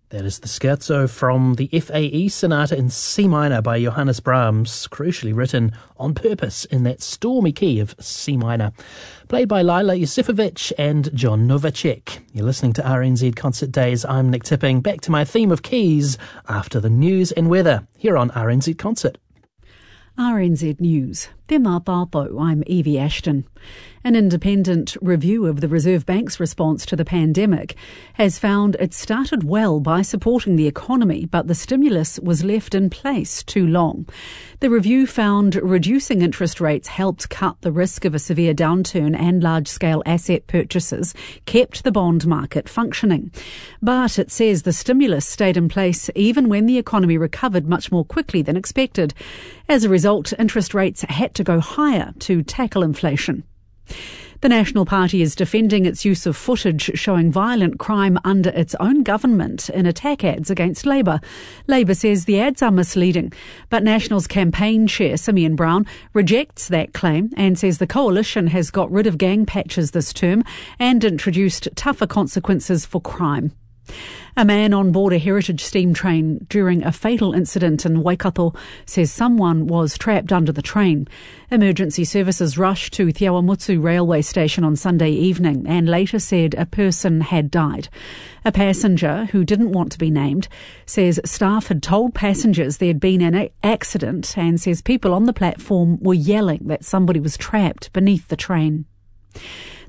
That is the scherzo from the FAE Sonata in C minor by Johannes Brahms, crucially written on purpose in that stormy key of C minor. Played by Lila Yusufovic and John Novacek. You're listening to RNZ Concert Days. I'm Nick Tipping. Back to my theme of keys after the news and weather here on RNZ Concert. RNZ News. Tēnā tātou, I'm Evie Ashton. An independent review of the Reserve Bank's response to the pandemic has found it started well by supporting the economy, but the stimulus was left in place too long. The review found reducing interest rates helped cut the risk of a severe downturn and large-scale asset purchases, kept the bond market functioning. But it says the stimulus stayed in place even when the economy recovered much more quickly than expected. As a result, interest rates had to go higher to tackle inflation. The National Party is defending its use of footage showing violent crime under its own government in attack ads against Labour. Labour says the ads are misleading, but National's campaign chair, Simeon Brown, rejects that claim and says the coalition has got rid of gang patches this term and introduced tougher consequences for crime. A man on board a heritage steam train during a fatal incident in Waikato says someone was trapped under the train. Emergency services rushed to Te Awamutu railway station on Sunday evening and later said a person had died. A passenger, who didn't want to be named, says staff had told passengers there had been an accident and says people on the platform were yelling that somebody was trapped beneath the train.